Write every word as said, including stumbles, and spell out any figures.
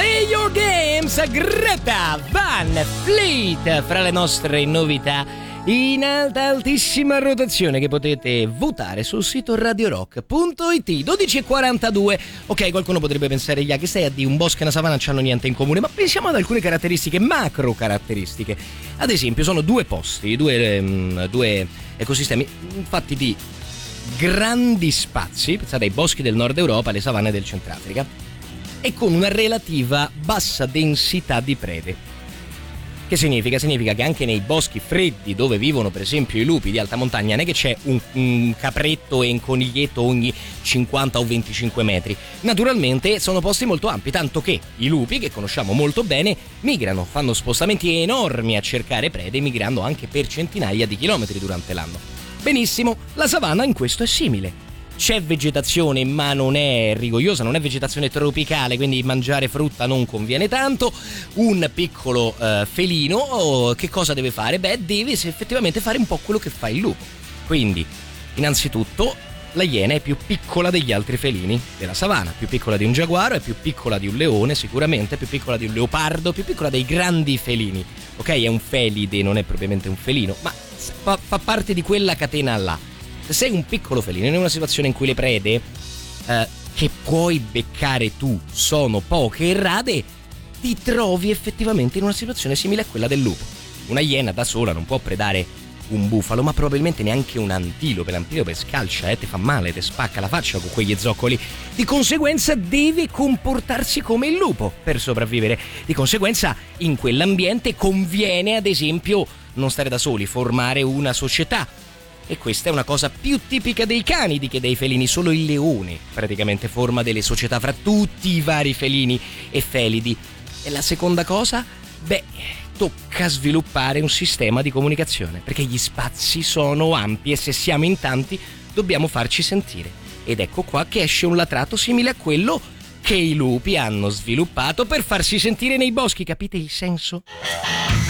Play Your Games, Greta Van Fleet, fra le nostre novità in alta altissima rotazione che potete votare sul sito radio rock punto it. Dodici e quarantadue. Ok, qualcuno potrebbe pensare, ya, che stai a di un bosco e una savana non hanno niente in comune, ma pensiamo ad alcune caratteristiche, macro caratteristiche. Ad esempio sono due posti, due, um, due ecosistemi fatti di grandi spazi, pensate ai boschi del nord Europa, alle savane del Centrafrica, e con una relativa bassa densità di prede. Che significa? Significa che anche nei boschi freddi, dove vivono per esempio i lupi di alta montagna, non è che c'è un, un capretto e un coniglietto ogni cinquanta o venticinque metri. Naturalmente sono posti molto ampi, tanto che i lupi, che conosciamo molto bene, migrano, fanno spostamenti enormi a cercare prede, migrando anche per centinaia di chilometri durante l'anno. Benissimo, la savana in questo è simile. C'è vegetazione, ma non è rigogliosa, non è vegetazione tropicale, quindi mangiare frutta non conviene tanto. Un piccolo uh, felino, oh, che cosa deve fare? Beh, deve effettivamente fare un po' quello che fa il lupo. Quindi, innanzitutto, la iena è più piccola degli altri felini della savana, più piccola di un giaguaro, è più piccola di un leone sicuramente, più piccola di un leopardo, più piccola dei grandi felini. Ok, è un felide, non è propriamente un felino, ma fa, fa parte di quella catena là. Se sei un piccolo felino in una situazione in cui le prede eh, che puoi beccare tu sono poche e rade, ti trovi effettivamente in una situazione simile a quella del lupo. Una iena da sola non può predare un bufalo, ma probabilmente neanche un antilope. L'antilope scalcia, eh, ti fa male, ti spacca la faccia con quegli zoccoli. Di conseguenza deve comportarsi come il lupo per sopravvivere. Di conseguenza in quell'ambiente conviene, ad esempio, non stare da soli, formare una società. E questa è una cosa più tipica dei canidi che dei felini. Solo il leone praticamente forma delle società fra tutti i vari felini e felidi. E la seconda cosa? Beh, tocca sviluppare un sistema di comunicazione, perché gli spazi sono ampi e se siamo in tanti dobbiamo farci sentire. Ed ecco qua che esce un latrato simile a quello che i lupi hanno sviluppato per farsi sentire nei boschi. Capite il senso?